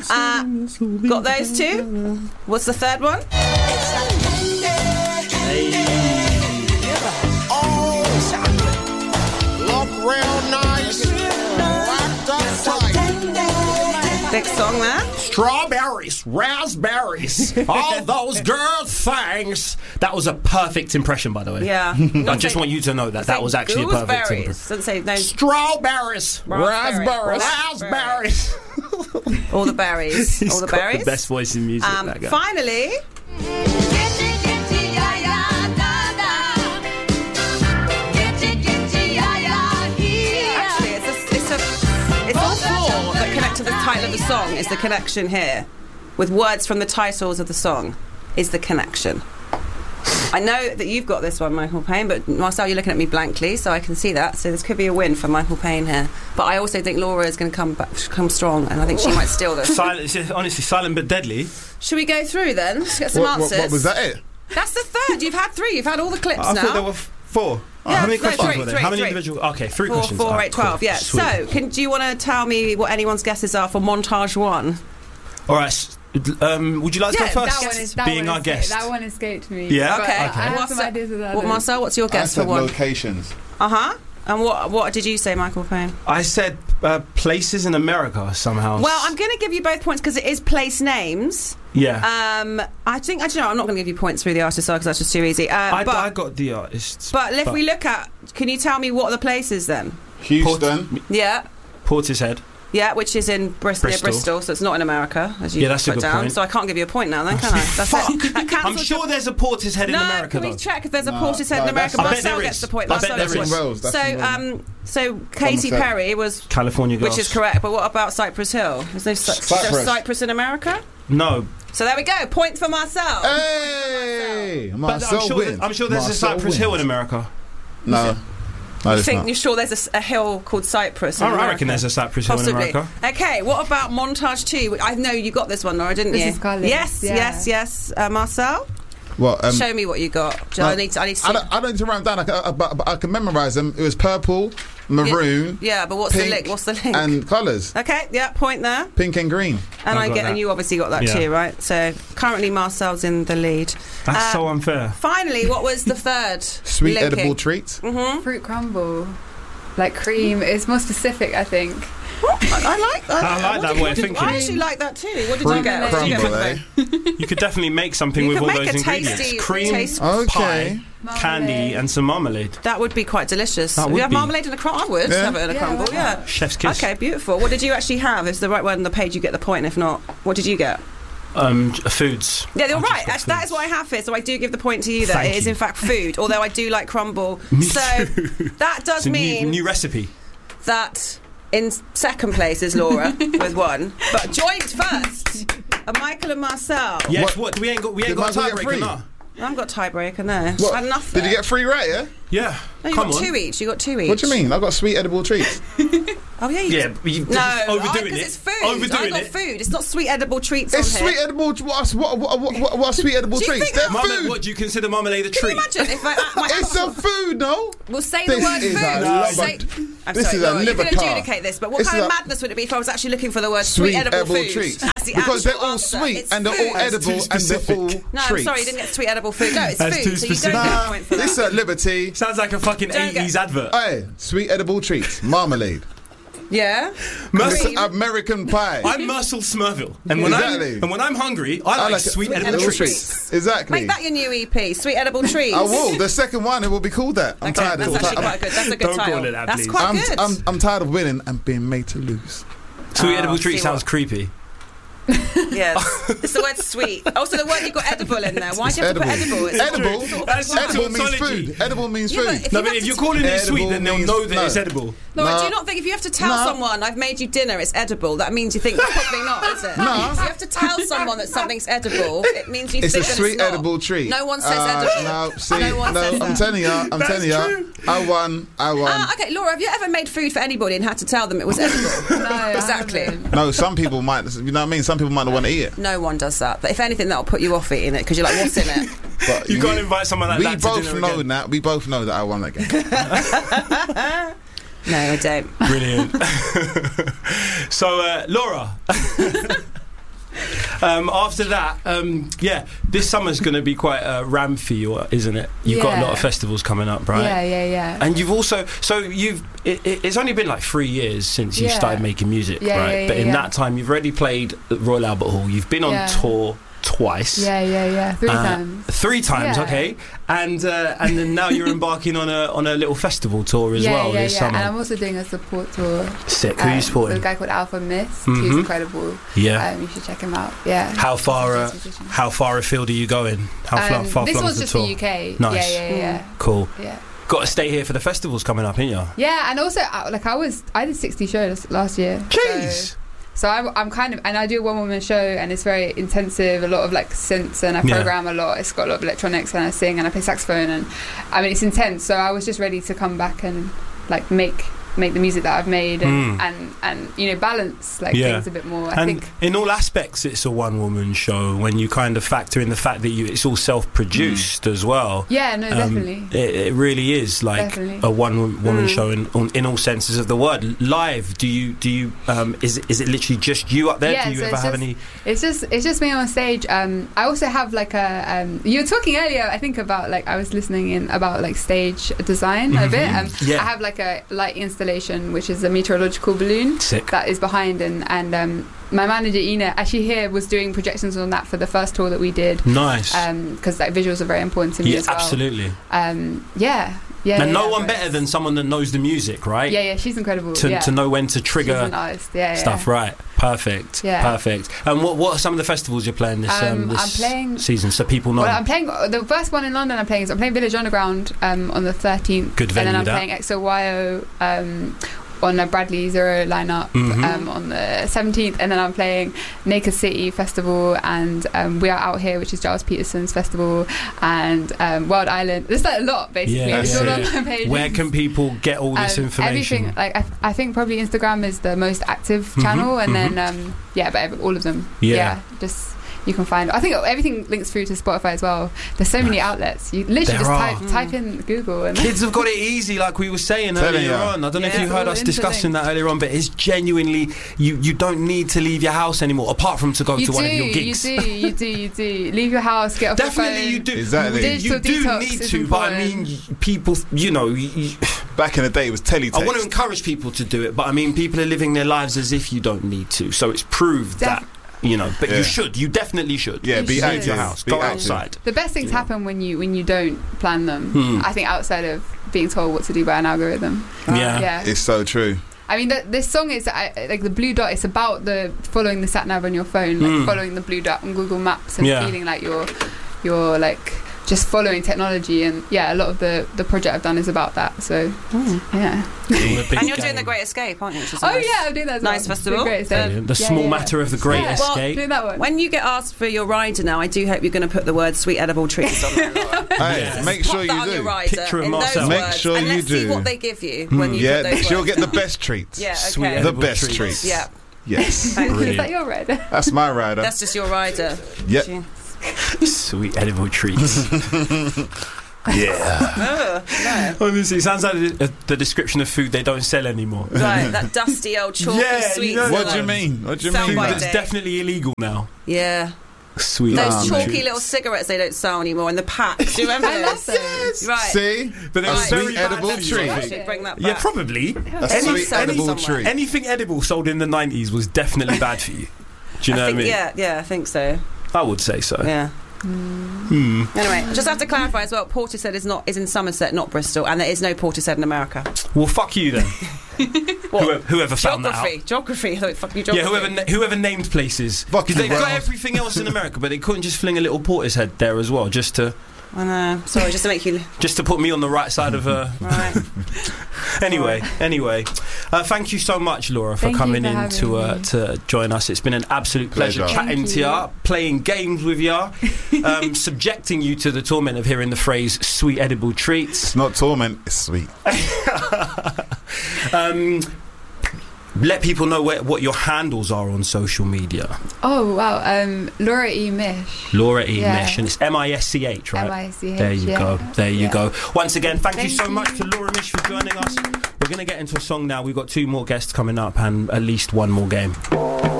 Got those two? What's the third one? Look real nice. Wrapped up tight. Big song there. Strawberries, raspberries, all those good things. That was a perfect impression, by the way. Yeah. I just want you to know that was actually a perfect impression. Doesn't say no. Strawberries, raspberries. All the berries. He's All the got berries. the best voice in music, that guy. Finally. It's all four that connect to the title of the song. Is the connection here, with words from the titles of the song, is the connection. I know that you've got this one, Michael Payne, but Marcel, you're looking at me blankly, so I can see that. So this could be a win for Michael Payne here. But I also think Laura is going to come strong, and I think she might steal this. Honestly, silent but deadly. Should we go through then? Let's get some answers. What was that it? That's the third. You've had three. You've had all the clips now. I thought there were four. Yeah, how many no, questions three, were there? three, How many three. individual? Okay, three 4, questions. 4, 8, 12. Cool. Yeah. Sweet. So, do you want to tell me what anyone's guesses are for montage one? All right. Would you like to go first? Being our guest. That one escaped me. Yeah. But Okay. I have some ideas of that. What, Marcel? What's your I guess for said one? locations. And what did you say, Michael Payne? I said places in America somehow. Well, I'm going to give you both points because it is place names. Yeah. I think I'm not going to give you points through the artist because that's just too easy. I got the artists. But if we look at, can you tell me what are the places then? Houston. Yeah. Portishead. Yeah, which is in near Bristol, so it's not in America, as you that's a put good down. point. So I can't give you a point now, then, can I? That's it. That I'm sure there's a Portishead in America. Can we though. check if there's a Portishead in America? I bet Marcel there gets is. the point. I bet Marcel there gets is. the point. So Katy Perry was California Girls, which is correct. But what about Cypress Hill? Is there Cypress in America? No. So there we go. Point for Marcel. Hey, I'm sure there's a Cypress Hill in America. No. You're sure there's a hill called Cypress in America? I reckon there's a Cypress Hill in America. Okay, what about montage 2? I know you got this one, Laura, didn't you? This is Scarlett. Yes. Marcel? What? Show me what you got. I need to see. I don't need to write them down. But I can memorise them. It was purple, maroon. Yeah, but what's the link? And colours. Okay, yeah, point there. Pink and green. And you obviously got that too, right? So currently Marcel's in the lead. That's so unfair. Finally, what was the third? Sweet linking? edible treats. Mm-hmm. Fruit crumble, like cream. It's more specific, I think. I like that. I like that way of thinking. I actually like that too. What did you get? Crumble, You could definitely make something with all those ingredients. Cream, pie, candy, and some marmalade. That would be quite delicious. That If would you have be. marmalade in a crumble, I would have it in a crumble, yeah. Chef's kiss. Okay, beautiful. What did you actually have? If it's the right word on the page, you get the point. If not, what did you get? Foods. Yeah, you're right. That is what I have here, so I do give the point to you that Thank it is you. in fact food, although I do like crumble. Me so too. that does mean new recipe. that in second place is Laura with one, but joint first are Michael and Marcel. Yes, what? We ain't got a tiebreaker, no. I haven't got tiebreaker, no. What? I had enough Did you there. get 3 right, yeah? Yeah. No, you Come got on. 2 each. You got 2 each. What do you mean? I got sweet edible treats. Oh yeah, you Yeah, no, overdoing because it. it's food. Overdoing I got it. food. It's not sweet edible treats It's on here. sweet edible. What are sweet edible Do you treats? think They're that- food. What do you consider marmalade a Can treat? you imagine if It's a food, no? We'll say the This word is food. a We'll liver- say, I'm this sorry, is a Laura, you liver can car. adjudicate this, but what This kind is of a- madness would it be if I was actually looking for the word Sweet edible edible food? treats. That's the Because they're actual all answer. sweet It's and they're food. all edible and they're all treats. No, I'm sorry, you didn't get sweet edible food. No, it's That's food, too so you don't specific. get a Nah, point for this is that. a liberty. Sounds like a fucking Don't 80s advert. Hey, sweet edible treats, marmalade, Yeah? Mercil- American pie. I'm Mercil Smurville, and Exactly. when I'm hungry, I like sweet edible edible treats. Exactly. Make that your new EP, Sweet Edible Trees. I will. The second one, it will be called that. I'm Okay, tired that's of actually quite good. That's a good Don't title. call it that, That's please. quite good. I'm tired of winning and being made to lose. Sweet edible see treat sounds what- creepy. Yes. It's the word sweet. Also, the word you got edible in there. Why do you have to put edible? It's Edible. sort of That's like- Edible means tautology. food. Edible means Yeah, but food. if No, you but have if to you're calling it sweet, Edible then they'll means- know that no. it's edible. Laura, No. do you not think if you have to tell No. someone I've made you dinner, it's edible? That means you think probably not, is it? No. If you have to tell someone that something's edible, it means you It's think a that sweet it's not. edible treat. No one says edible. No, see, No one says I'm that. telling you, I'm That's telling you, true. I won. Okay, Laura, have you ever made food for anybody and had to tell them it was edible? No, I Exactly. haven't. No, some people might, you know what I mean? Some people might not want to eat it. No one does that. But if anything, that'll put you off eating it because you're like, what's in it? But You can't invite someone like we that to both dinner know again. that. We both know that I won that game. No, I don't. Brilliant. So, Laura, After that, this summer's going to be quite rammed for you, isn't it? You've got a lot of festivals coming up, right? Yeah. And you've also, it's only been like 3 years since you started making music, right? But in that time, you've already played at Royal Albert Hall. You've been on tour twice. Yeah. 3 times. 3 times, okay. And then now you're embarking on a little festival tour as well this summer. And I'm also doing a support tour. Sick. Who are you supporting? With a guy called Alpha Mist. He's incredible. Yeah. You should check him out. Yeah. How far afield are you going? How far this was the just tour? the UK. Nice. Yeah. Cool. Yeah. Got to stay here for the festivals coming up, ain't you? Yeah, and also I did 60 shows last year. Jeez. So I'm kind of, and I do a one-woman show, and it's very intensive, a lot of like synths, and I program a lot. It's got a lot of electronics, and I sing, and I play saxophone, and I mean it's intense. So I was just ready to come back and like make the music that I've made, and you know, balance things a bit more. I think in all aspects it's a one-woman show when you kind of factor in the fact that it's all self-produced as well. Yeah, no, definitely. It really is like a one-woman show in all senses of the word. Live, do you is it literally just you up there? Yeah, do you so ever have any? It's just me on stage. I also have like a you were talking earlier, I think, about like I was listening in about like stage design a bit. I have like a light installation, which is a meteorological balloon that is behind, and my manager Ina actually here was doing projections on that for the first tour that we did. Nice. Because like visuals are very important to me as well. Absolutely. And no one better than someone that knows the music, right? Yeah, she's incredible. To know when to trigger she's an artist. stuff, right? Perfect. Perfect. And what are some of the festivals you're playing this I'm playing season, so people know? Well, I'm playing the first one in London. I'm playing Village Underground on the 13th. Good venue. And then I'm playing XOYO on a Bradley Zero lineup on the 17th, and then I'm playing Naked City Festival, and We Are Out Here, which is Giles Peterson's festival, and Wild Island. There's like a lot basically. It's all on my page. Where can people get all this information? Everything. Like I think probably Instagram is the most active channel, and then but all of them. Just. You can find. I think everything links through to Spotify as well. There's so many outlets. You literally type in Google. And kids have got it easy, like we were saying earlier on. I don't know if you heard us discussing that earlier on, but it's genuinely you don't need to leave your house anymore, apart from to go to one of your gigs. You do. Leave your house. Get off Definitely your phone. You do. Exactly. You do need to, but I mean, people. Back in the day, it was teletext. I want to encourage people to do it, but I mean, people are living their lives as if you don't need to. So it's proved that. But you should. You definitely should. Yeah, be out of your house. Go outside. The best things happen when you don't plan them. I think outside of being told what to do by an algorithm. Yeah. It's so true. I mean, this song is like the blue dot. It's about following the sat nav on your phone, like following the blue dot on Google Maps, and feeling like you're like just following technology. And a lot of the project I've done is about that. So and you're doing The Great Escape, aren't you? I'm doing that as well. Nice festival. The small matter of The Great Escape. Doing that one. When you get asked for your rider now, I do hope you're going to put the word sweet edible treats on there, Laura. Make sure you do. Picture of Marcel. Make sure and you let's do. see what they give you when you put those words. She'll get the best treats. Okay. The best treats. Yeah. Yes. Is that your rider? That's my rider. That's just your rider. Yep. Sweet edible treats. No. Honestly, it sounds like the description of food they don't sell anymore. Right, that dusty old chalky sweet. What do you mean? Food that's definitely illegal now. Yeah. Sweet. Those chalky little cigarettes they don't sell anymore in the packs. Do you remember love this? those. Right. See? But they're sweet edible treat. I should bring that back. Yeah, probably. A sweet edible treat. Anything edible sold in the 90s was definitely bad for you. Do you know what I mean? Yeah, I think so. I would say so. Yeah. Anyway, just have to clarify as well. Portishead is in Somerset, not Bristol, and there is no Portishead in America. Well, fuck you then. Whoever found that out. Geography. Fuck you, geography. Yeah, whoever named places. Because they've got everything else in America, but they couldn't just fling a little Portishead there as well, just to. I know. Sorry, just to make you. Just to put me on the right side of her. Right. Anyway, thank you so much, Laura, for coming in to join us. It's been an absolute pleasure chatting to you, playing games with you, subjecting you to the torment of hearing the phrase "sweet edible treats." It's not torment; it's sweet. Let people know what your handles are on social media. Oh wow, Laura E. Mish. Laura E. Mish, and it's MISCH, right? MISCH. There you go. There you go. Once again, thank you so much to Laura Mish for joining us. We're going to get into a song now. We've got 2 more guests coming up and at least 1 more game.